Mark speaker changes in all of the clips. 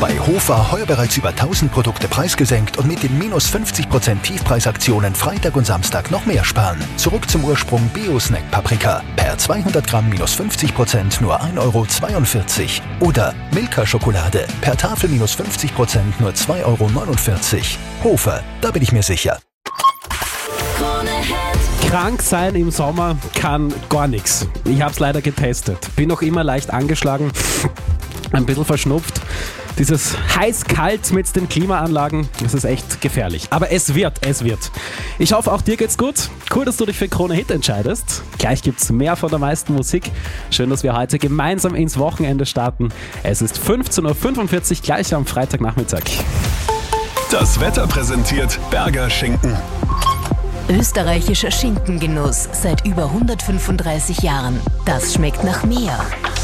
Speaker 1: Bei Hofer heuer bereits über 1000 Produkte preisgesenkt und mit den minus 50% Tiefpreisaktionen Freitag und Samstag noch mehr sparen. Zurück zum Ursprung Bio-Snack Paprika. Per 200 Gramm minus 50% nur 1,42 € Oder Milka Schokolade. Per Tafel minus 50% nur 2,49 €. Hofer, da bin ich mir sicher.
Speaker 2: Krank sein im Sommer kann gar nichts. Ich habe es leider getestet. Bin noch immer leicht angeschlagen, ein bisschen verschnupft. Dieses heiß-kalt mit den Klimaanlagen, das ist echt gefährlich. Aber es wird. Ich hoffe, auch dir geht's gut. Cool, dass du dich für Krone Hit entscheidest. Gleich gibt's mehr von der meisten Musik. Schön, dass wir heute gemeinsam ins Wochenende starten. Es ist 15:45 Uhr, gleich am Freitagnachmittag.
Speaker 3: Das Wetter präsentiert Berger Schinken.
Speaker 4: Österreichischer Schinkengenuss seit über 135 Jahren. Das schmeckt nach mehr.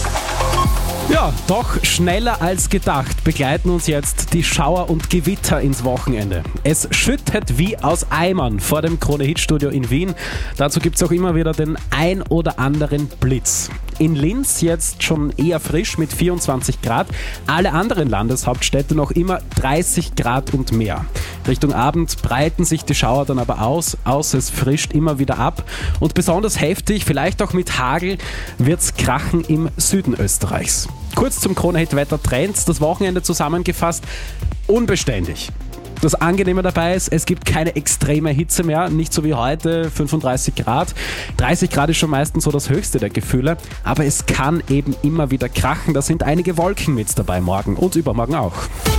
Speaker 2: Ja, doch schneller als gedacht begleiten uns jetzt die Schauer und Gewitter ins Wochenende. Es schüttet wie aus Eimern vor dem Krone-Hit-Studio in Wien. Dazu gibt es auch immer wieder den ein oder anderen Blitz. In Linz jetzt schon eher frisch mit 24 Grad. Alle anderen Landeshauptstädte noch immer 30 Grad und mehr. Richtung Abend breiten sich die Schauer dann aber aus, es frischt immer wieder ab. Und besonders heftig, vielleicht auch mit Hagel, wird's krachen im Süden Österreichs. Kurz zum Krone-Hit-Wetter-Trends, das Wochenende zusammengefasst, unbeständig. Das Angenehme dabei ist, es gibt keine extreme Hitze mehr, nicht so wie heute, 35 Grad. 30 Grad ist schon meistens so das höchste der Gefühle, aber es kann eben immer wieder krachen. Da sind einige Wolken mit dabei morgen und übermorgen auch.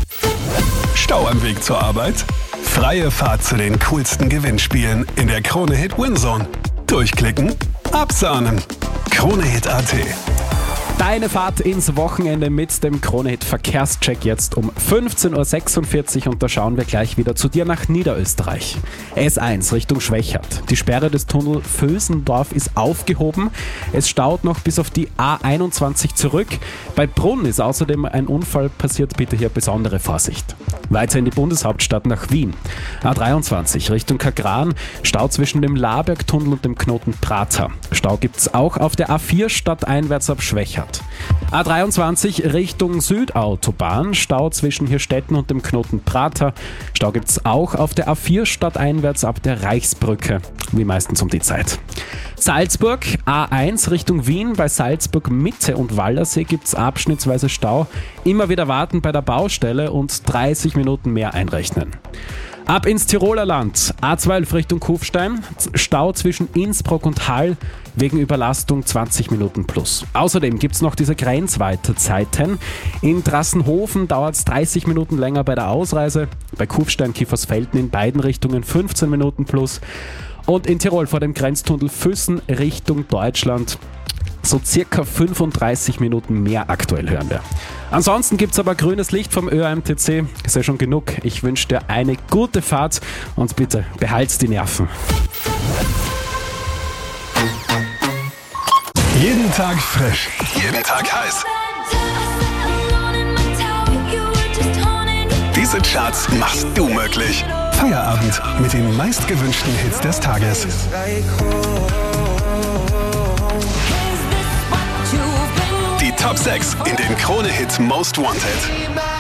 Speaker 3: Stau am Weg zur Arbeit? Freie Fahrt zu den coolsten Gewinnspielen in der Krone Hit Winzone. Durchklicken, absahnen. KroneHit.at.
Speaker 2: Deine Fahrt ins Wochenende mit dem Krone-Hit Verkehrscheck jetzt um 15:46 Uhr und da schauen wir gleich wieder zu dir nach Niederösterreich. S1 Richtung Schwächert. Die Sperre des Tunnel Vösendorf ist aufgehoben. Es staut noch bis auf die A21 zurück. Bei Brunn ist außerdem ein Unfall passiert. Bitte hier besondere Vorsicht. Weiter in die Bundeshauptstadt nach Wien. A23 Richtung Kagran. Stau zwischen dem Labergtunnel und dem Knoten Prater. Stau gibt's auch auf der A4 stadteinwärts ab Schwächert. A23 Richtung Südautobahn, Stau zwischen Hirstetten und dem Knoten Prater. Stau gibt es auch auf der A4 stadteinwärts ab der Reichsbrücke, wie meistens um die Zeit. Salzburg, A1 Richtung Wien, bei Salzburg Mitte und Wallersee gibt es abschnittsweise Stau. Immer wieder warten bei der Baustelle und 30 Minuten mehr einrechnen. Ab ins Tiroler Land, A12 Richtung Kufstein, Stau zwischen Innsbruck und Hall, wegen Überlastung 20 Minuten plus. Außerdem gibt es noch diese Grenzweiterzeiten. In Drassenhofen dauert es 30 Minuten länger bei der Ausreise, bei Kufstein, Kiefersfelden in beiden Richtungen 15 Minuten plus. Und in Tirol vor dem Grenztunnel Füssen Richtung Deutschland so circa 35 Minuten mehr aktuell hören wir. Ansonsten gibt es aber grünes Licht vom ÖAMTC. Ist ja schon genug. Ich wünsche dir eine gute Fahrt und bitte behalt's die Nerven.
Speaker 3: Jeden Tag frisch, jeden Tag heiß. Diese Charts machst du möglich. Feierabend mit den meistgewünschten Hits des Tages. Die Top 6 in den Krone Hit Most Wanted.